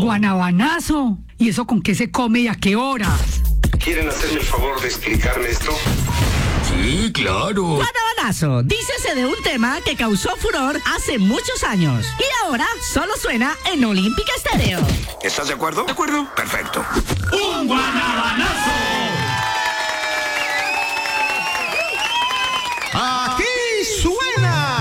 Guanabanazo. ¿Y eso con qué se come y a qué horas? ¿Quieren hacerme el favor de explicarme esto? Sí, claro. Guanabanazo, dícese de un tema que causó furor hace muchos años y ahora solo suena en Olímpica Estéreo. ¿Estás de acuerdo? De acuerdo. Perfecto. 1,